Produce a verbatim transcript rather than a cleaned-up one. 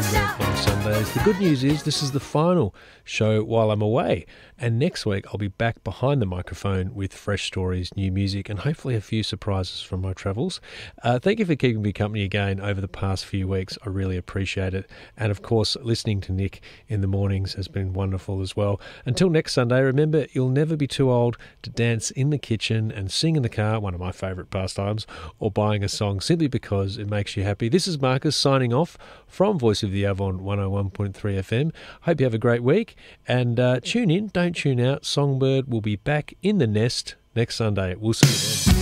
Songbird on Sundays. The good news is this is the final show while I'm away, and next week I'll be back behind the microphone with fresh stories, new music, and hopefully a few surprises from my travels. Uh, thank you for keeping me company again over the past few weeks. I really appreciate it. And of course, listening to Nick in the mornings has been wonderful as well. Until next Sunday, remember, you'll never be too old to dance in the kitchen and sing in the car, one of my favourite pastimes, or buying a song simply because it makes you happy. This is Marcus signing off from Voice of the Avon one oh one point three F M. Hope you have a great week, and uh, tune in, don't tune out. Songbird will be back in the nest next Sunday. We'll see you then.